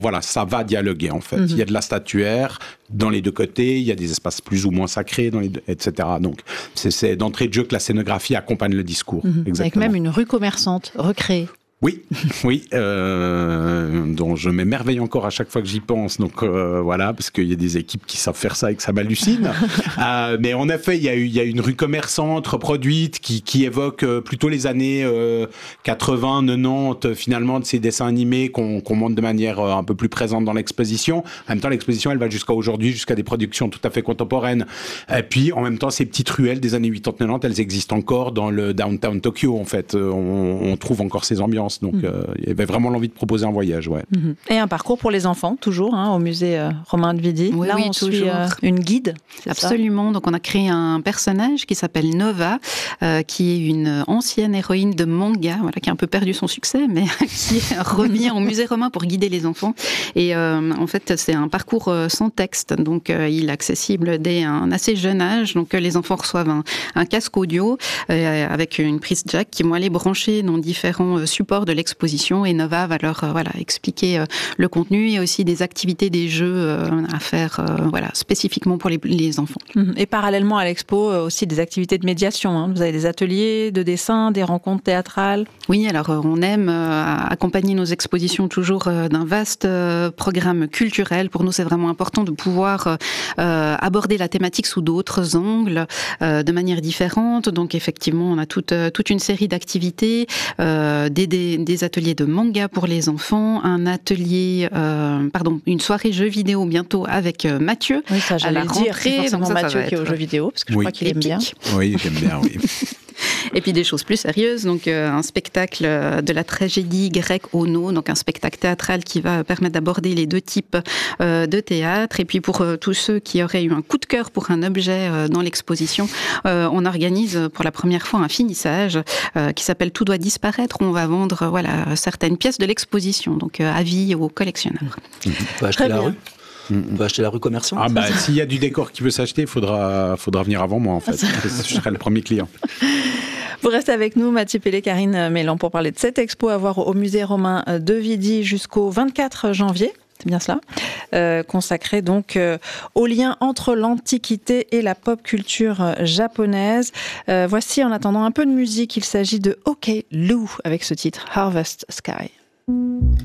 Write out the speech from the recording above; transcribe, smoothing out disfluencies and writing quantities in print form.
Voilà, ça va dialoguer en fait. Il y a de la statuaire dans les deux côtés, il y a des espaces plus ou moins sacrés, etc. Donc, c'est d'entrée de jeu que la scénographie accompagne le discours. Avec même une rue commerçante recréée. Oui, dont je m'émerveille encore à chaque fois que j'y pense. Donc voilà, parce qu'il y a des équipes qui savent faire ça et que ça m'hallucine. Mais en effet, il y a une rue commerçante reproduite qui évoque plutôt les années 80, 90, finalement, de ces dessins animés qu'on montre de manière un peu plus présente dans l'exposition. En même temps, l'exposition, elle va jusqu'à aujourd'hui, jusqu'à des productions tout à fait contemporaines. Et puis, en même temps, ces petites ruelles des années 80-90, elles existent encore dans le downtown Tokyo, en fait. On trouve encore ces ambiances. Donc, il y avait vraiment l'envie de proposer un voyage, ouais. Et un parcours pour les enfants, toujours, au musée Romain de Vidi. Oui, là, on toujours. suit une guide. Absolument. Ça. Donc, on a créé un personnage qui s'appelle Nova, qui est une ancienne héroïne de manga, qui a un peu perdu son succès, mais qui revient au musée Romain pour guider les enfants. Et en fait, c'est un parcours sans texte. Donc, il est accessible dès un assez jeune âge. Donc, les enfants reçoivent un casque audio avec une prise jack qui vont aller brancher dans différents supports de l'exposition, et Nova va leur expliquer le contenu et aussi des activités, des jeux à faire spécifiquement pour les enfants. Et parallèlement à l'expo, aussi des activités de médiation. Vous avez des ateliers de dessin, des rencontres théâtrales. Oui, alors on aime accompagner nos expositions toujours d'un vaste programme culturel. Pour nous, c'est vraiment important de pouvoir aborder la thématique sous d'autres angles, de manière différente. Donc effectivement, on a toute une série d'activités, des ateliers de manga pour les enfants, une soirée jeux vidéo bientôt avec Mathieu. Oui, ça j'allais dire, c'est forcément donc Mathieu qui est aux jeux vidéo, parce que je crois qu'il aime bien. Oui, j'aime bien, oui. Et puis des choses plus sérieuses, donc un spectacle de la tragédie grecque Ono, donc un spectacle théâtral qui va permettre d'aborder les deux types de théâtre. Et puis pour tous ceux qui auraient eu un coup de cœur pour un objet dans l'exposition, on organise pour la première fois un finissage qui s'appelle Tout doit disparaître, où on va vendre certaines pièces de l'exposition, donc avis aux collectionneurs. On peut acheter la rue. On peut acheter la rue commerçante. S'il y a du décor qui veut s'acheter, il faudra venir avant moi, en fait. Je serai le premier client. Vous restez avec nous, Mathieu Pellet, Karine Mélan, pour parler de cette expo à voir au musée Romain de Vidi jusqu'au 24 janvier. C'est bien cela, consacré donc au lien entre l'Antiquité et la pop culture japonaise. Voici en attendant un peu de musique, il s'agit de OK Lou avec ce titre Harvest Sky.